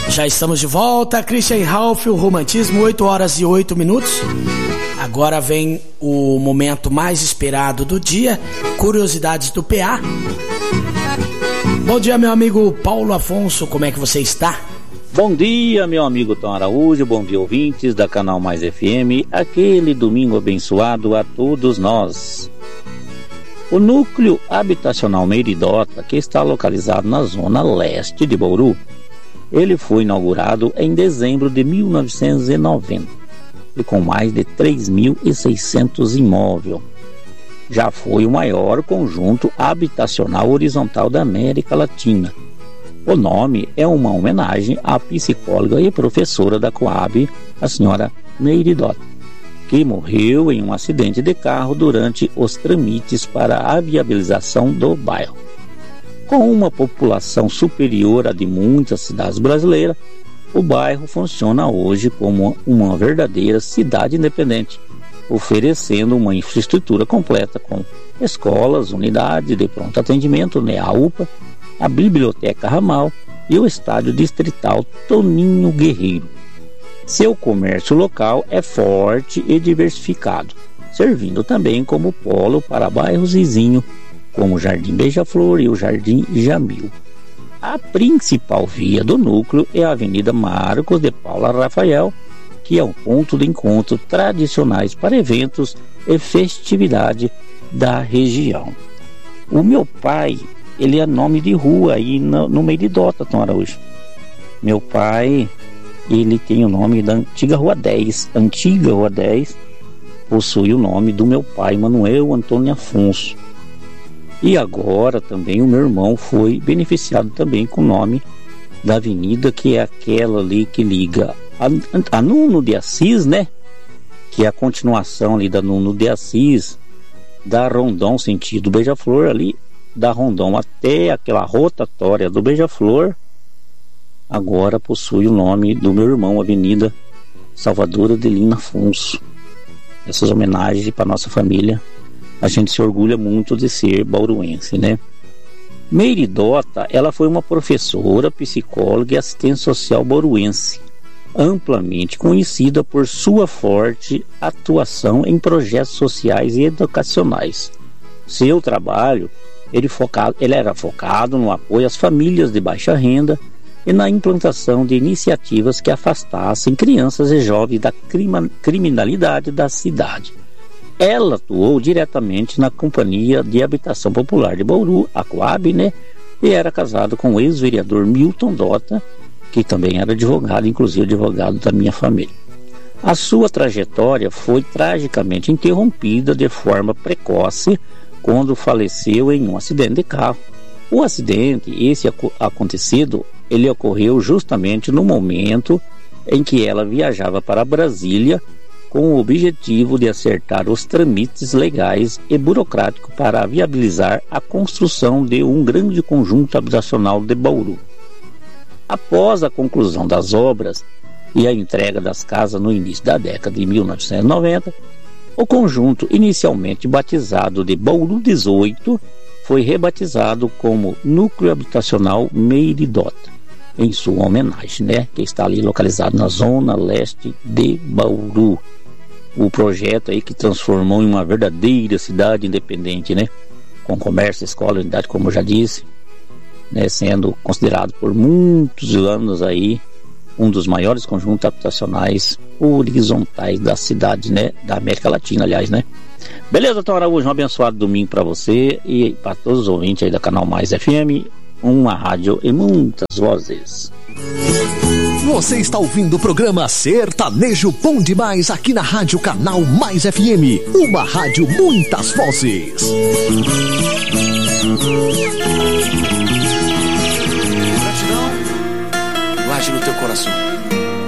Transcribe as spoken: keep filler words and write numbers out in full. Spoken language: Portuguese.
Já estamos de volta, Christian Ralph, o romantismo, oito horas e oito minutos. Agora vem o momento mais esperado do dia, curiosidades do P A. Bom dia, meu amigo Paulo Afonso, como é que você está? Bom dia, meu amigo Tom Araújo, bom dia, ouvintes da Canal Mais F M, aquele domingo abençoado a todos nós. O núcleo habitacional Meiridota, que está localizado na zona leste de Bauru, ele foi inaugurado em dezembro de mil novecentos e noventa e com mais de três mil e seiscentos imóveis. Já foi o maior conjunto habitacional horizontal da América Latina. O nome é uma homenagem à psicóloga e professora da Coab, a senhora Meiridota, que morreu em um acidente de carro durante os trâmites para a viabilização do bairro. Com uma população superior à de muitas cidades brasileiras, o bairro funciona hoje como uma verdadeira cidade independente, oferecendo uma infraestrutura completa com escolas, unidade de pronto atendimento, né, a U P A, a Biblioteca Ramal e o Estádio Distrital Toninho Guerreiro. Seu comércio local é forte e diversificado, servindo também como polo para bairros vizinhos, como o Jardim Beija-Flor e o Jardim Jamil. A principal via do núcleo é a Avenida Marcos de Paula Rafael, que é um ponto de encontro tradicionais para eventos e festividade da região. O meu pai, ele é nome de rua aí no, no Meiridota, Tom Araújo. Meu pai, ele tem o nome da antiga Rua dez. Antiga Rua dez possui o nome do meu pai, Manuel Antônio Afonso. E agora também o meu irmão foi beneficiado também com o nome da avenida, que é aquela ali que liga a, a Nuno de Assis, né? Que é a continuação ali da Nuno de Assis, da Rondon sentido Beija-Flor, ali da Rondon até aquela rotatória do Beija-Flor. Agora possui o nome do meu irmão, Avenida Salvador Adelino Afonso. Essas homenagens para nossa família, a gente se orgulha muito de ser bauruense, né? Meiridota, ela foi uma professora, psicóloga e assistente social bauruense, amplamente conhecida por sua forte atuação em projetos sociais e educacionais. Seu trabalho, ele, focado, ele era focado no apoio às famílias de baixa renda e na implantação de iniciativas que afastassem crianças e jovens da crima, criminalidade da cidade. Ela atuou diretamente na Companhia de Habitação Popular de Bauru, a Coab, né? E era casada com o ex-vereador Milton Dota, que também era advogado, inclusive advogado da minha família. A sua trajetória foi tragicamente interrompida de forma precoce quando faleceu em um acidente de carro. O acidente, esse acontecido, ele ocorreu justamente no momento em que ela viajava para Brasília com o objetivo de acertar os trâmites legais e burocráticos para viabilizar a construção de um grande conjunto habitacional de Bauru. Após a conclusão das obras e a entrega das casas no início da década de mil novecentos e noventa, o conjunto, inicialmente batizado de Bauru dezoito, foi rebatizado como Núcleo Habitacional Meiridota, em sua homenagem, né, que está ali localizado na zona leste de Bauru. O projeto aí que transformou em uma verdadeira cidade independente, né, com comércio, escola, unidade, como eu já disse, né, sendo considerado por muitos anos aí um dos maiores conjuntos habitacionais horizontais da cidade, né, da América Latina, aliás, né. Beleza, Tom Araújo, um abençoado domingo para você e para todos os ouvintes aí da Canal Mais F M, uma rádio e muitas vozes. Você está ouvindo o programa Sertanejo Bom Demais aqui na Rádio Canal Mais F M, uma rádio muitas vozes. Gratidão, guarde no teu coração.